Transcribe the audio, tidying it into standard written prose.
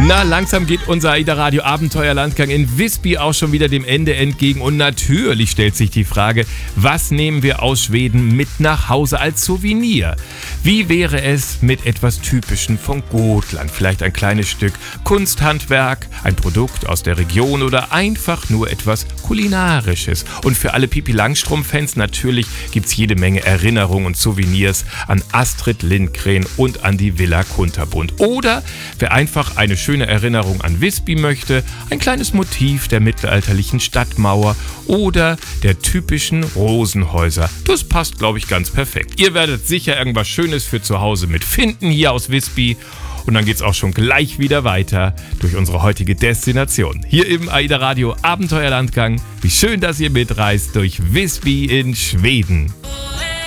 Na, langsam geht unser AIDA-Radio Abenteuerlandgang in Visby auch schon wieder dem Ende entgegen. Und natürlich stellt sich die Frage, was nehmen wir aus Schweden mit nach Hause als Souvenir? Wie wäre es mit etwas Typischem von Gotland? Vielleicht ein kleines Stück Kunsthandwerk, ein Produkt aus der Region oder einfach nur etwas Kulinarisches. Und für alle Pippi Langstrumpf-Fans natürlich gibt es jede Menge Erinnerungen und Souvenirs an Astrid Lindgren und an die Villa Kunterbund. Oder wer einfach eine schöne Erinnerung an Visby möchte, ein kleines Motiv der mittelalterlichen Stadtmauer oder der typischen Rosenhäuser. Das passt, glaube ich, ganz perfekt. Ihr werdet sicher irgendwas Schönes für zu Hause mit finden hier aus Visby. Und dann geht's auch schon gleich wieder weiter durch unsere heutige Destination. Hier im AIDA-Radio Abenteuerlandgang. Wie schön, dass ihr mitreist durch Visby in Schweden.